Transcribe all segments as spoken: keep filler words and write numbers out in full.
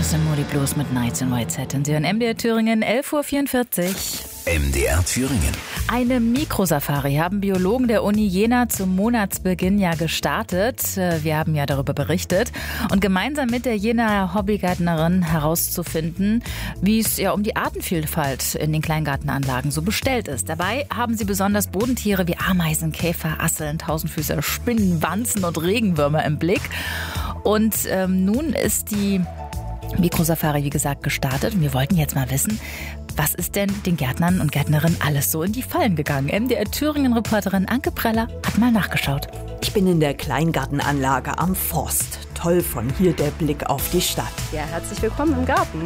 Das sind Moody Blues mit Nights in White Satin. Sie hören M D R Thüringen, elf Uhr vierundvierzig. M D R Thüringen. Eine Mikrosafari haben Biologen der Uni Jena zum Monatsbeginn ja gestartet. Wir haben ja darüber berichtet. Und gemeinsam mit der Jenaer Hobbygärtnerin herauszufinden, wie es ja um die Artenvielfalt in den Kleingartenanlagen so bestellt ist. Dabei haben sie besonders Bodentiere wie Ameisen, Käfer, Asseln, Tausendfüßer, Spinnen, Wanzen und Regenwürmer im Blick. Und ähm, nun ist die Mikrosafari, wie gesagt, gestartet. Und wir wollten jetzt mal wissen, was ist denn den Gärtnern und Gärtnerinnen alles so in die Fallen gegangen? M D R Thüringen-Reporterin Anke Preller hat mal nachgeschaut. Ich bin in der Kleingartenanlage am Forst. Toll von hier der Blick auf die Stadt. Ja, herzlich willkommen im Garten.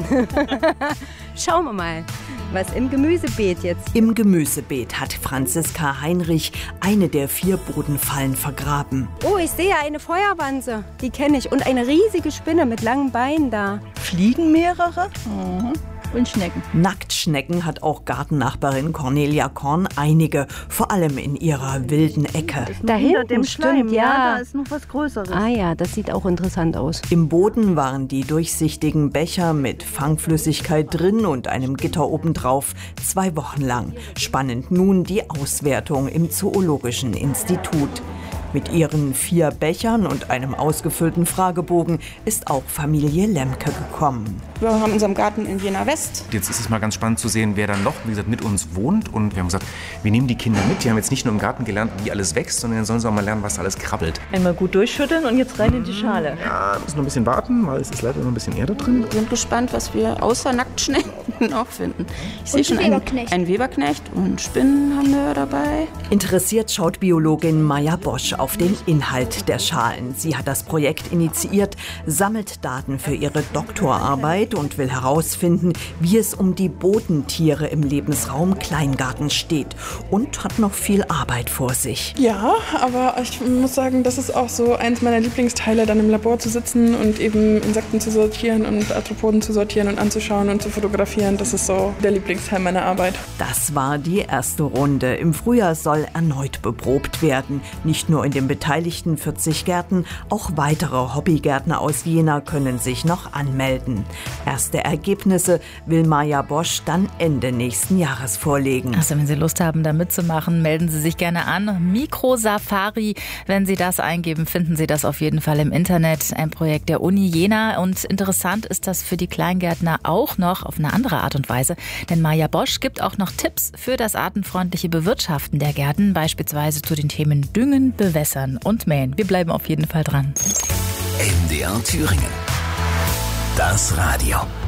Schauen wir mal, was im Gemüsebeet jetzt. Im Gemüsebeet hat Franziska Heinrich eine der vier Bodenfallen vergraben. Oh, ich sehe eine Feuerwanze. Die kenne ich. Und eine riesige Spinne mit langen Beinen da. Fliegen mehrere? Mhm. Und Schnecken. Nacktschnecken hat auch Gartennachbarin Cornelia Korn einige, vor allem in ihrer wilden Ecke. Da hinten dem Schleim, stimmt, ja. Da ist noch was Größeres. Ah ja, das sieht auch interessant aus. Im Boden waren die durchsichtigen Becher mit Fangflüssigkeit drin und einem Gitter obendrauf zwei Wochen lang. Spannend nun die Auswertung im Zoologischen Institut. Mit ihren vier Bechern und einem ausgefüllten Fragebogen ist auch Familie Lemke gekommen. Wir haben unseren Garten in Jena West. Jetzt ist es mal ganz spannend zu sehen, wer dann noch, wie gesagt, mit uns wohnt. Und wir haben gesagt, wir nehmen die Kinder mit. Die haben jetzt nicht nur im Garten gelernt, wie alles wächst, sondern dann sollen sie auch mal lernen, was alles krabbelt. Einmal gut durchschütteln und jetzt rein in die Schale. Ja, müssen noch ein bisschen warten, weil es ist leider noch ein bisschen Erde drin. Wir sind gespannt, was wir außer Nacktschnecken noch finden. Ich sehe schon einen Weberknecht. einen Weberknecht und Spinnen haben wir dabei. Interessiert schaut Biologin Maja Bosch auf den Inhalt der Schalen. Sie hat das Projekt initiiert, sammelt Daten für ihre Doktorarbeit und will herausfinden, wie es um die Bodentiere im Lebensraum Kleingarten steht und hat noch viel Arbeit vor sich. Ja, aber ich muss sagen, das ist auch so eins meiner Lieblingsteile, dann im Labor zu sitzen und eben Insekten zu sortieren und Arthropoden zu sortieren und anzuschauen und zu fotografieren. Das ist so der Lieblingsteil meiner Arbeit. Das war die erste Runde. Im Frühjahr soll erneut beprobt werden. Nicht nur in den beteiligten vierzig Gärten, auch weitere Hobbygärtner aus Jena können sich noch anmelden. Erste Ergebnisse will Maja Bosch dann Ende nächsten Jahres vorlegen. Also wenn Sie Lust haben, da mitzumachen, melden Sie sich gerne an. Mikrosafari, wenn Sie das eingeben, finden Sie das auf jeden Fall im Internet. Ein Projekt der Uni Jena. Und interessant ist das für die Kleingärtner auch noch auf eine andere Art und Weise. Denn Maja Bosch gibt auch noch Tipps für das artenfreundliche Bewirtschaften der Gärten, beispielsweise zu den Themen Düngen, Bewässern und Mähen. Wir bleiben auf jeden Fall dran. M D R Thüringen. Das Radio.